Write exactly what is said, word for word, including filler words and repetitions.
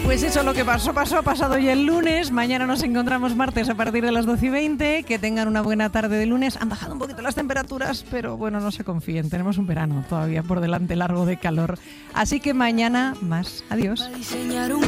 Pues eso, lo que pasó, pasó, ha pasado hoy el lunes. Mañana nos encontramos martes a partir de las doce y veinte. Que tengan una buena tarde de lunes. Han bajado un poquito las temperaturas, pero bueno, no se confíen. Tenemos un verano todavía por delante largo de calor. Así que mañana más. Adiós.